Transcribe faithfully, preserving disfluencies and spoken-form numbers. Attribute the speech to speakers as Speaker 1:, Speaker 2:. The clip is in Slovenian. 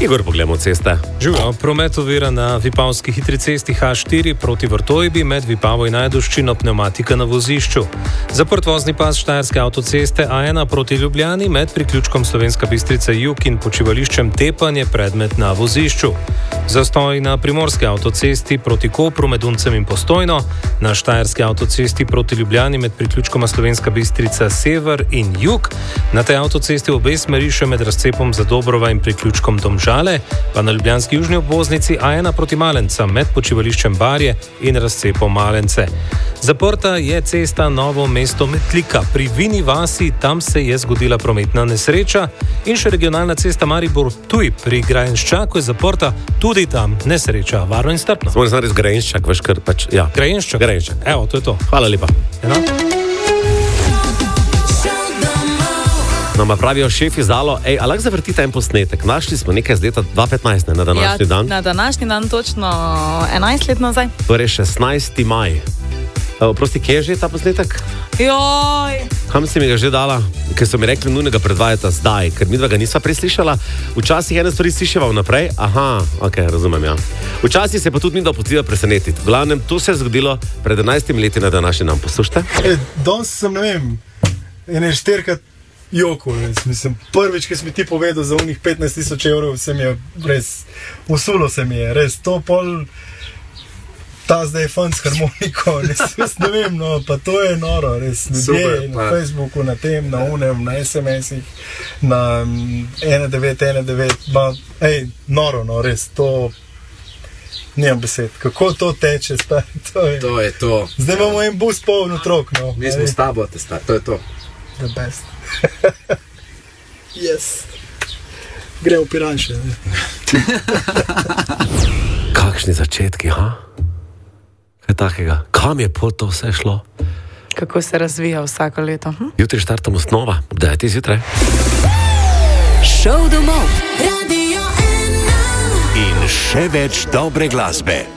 Speaker 1: Igor, pogledamo ceste.
Speaker 2: Živijo, promet ovira na vipavski hitri cesti H štiri proti Vrtojbi med Vipavo in Ajdovščino, pneumatika na vozišču. Zaprt vozni pas Štajerske avtoceste A ena proti Ljubljani med priključkom Slovenska Bistrica jug in počivališčem Tepan je predmet na vozišču. Zastoj na primorski avtocesti proti Kopru med Uncem in Postojno, na Štajerski avtocesti proti Ljubljani med priključkoma Slovenska Bistrica sever in jug, na tej avtocesti v obe smeri še med razcepom Zadobrova in priključkom Domžale, pa na ljubljanski južni obvoznici A ena proti Malenca med počivališčem Barje in razcepom Malence. Zaprta je cesta Novo mesto-Metlika pri Vini vasi, tam se je zgodila prometna nesreča, in še regionalna cesta Maribor-Ptuj pri Grajenščaku je zaprta, tudi tam nesreča, varno in strpno.
Speaker 1: Smo res Grajenščak, veš kar pač, ja.
Speaker 2: Grajenščak?
Speaker 1: Grajenščak.
Speaker 2: Evo, to je to.
Speaker 1: Hvala lepa.
Speaker 2: Eno?
Speaker 1: No, ma pravijo šef izdalo, ej, a lahko zavrtite en posnetek? Našli smo nekaj z leta dva tisoč petnajst, ne, na današnji
Speaker 3: ja,
Speaker 1: dan.
Speaker 3: Na današnji dan točno enajst let nazaj.
Speaker 1: Torej šestnajsti maj. Oprosti, kje je že ta posnetek?
Speaker 3: Joj!
Speaker 1: Kam si mi ga že dala? Ker so mi rekli, nujno ga predvajata zdaj, ker midva ga nisva preslišala. Včasih ene stvari slišava vnaprej. Aha, ok, razumem, ja. Včasih se pa tudi midva potreba presenetiti. V glavnem, to se je zgodilo pred enajstimi leti na današnji dan. Poslušajte.
Speaker 4: E, danes sem, ne vem, ene štirikrat joko, mislim, prvič, ki si mi ti povedal za unih petnajst tisoč evrov, se mi je res, usulo se mi je, res, to pol, ta zdaj je fun s harmoniko, res, res ne vem, no, pa to je noro, res, ljudje na Facebooku, na tem, na unem, na es em esih, na ena devet ena devet, ma, ej, noro, no, res, to, nimam besed, kako to teče, stari, to je,
Speaker 5: to je to.
Speaker 4: Zdaj imamo en bus poln otrok, no.
Speaker 5: Mi smo s tabo, te stari, to je to.
Speaker 4: The best. Yes. Gre v Piranše.
Speaker 1: Kakšni začetki, ha? Kaj takega? Kam je pot to vse šlo?
Speaker 3: Kako se razvija vsako leto? Hm?
Speaker 1: Jutri štartamo znova, ob devetih zjutraj.
Speaker 6: Šov domov. Radio ena. In še več dobre glasbe.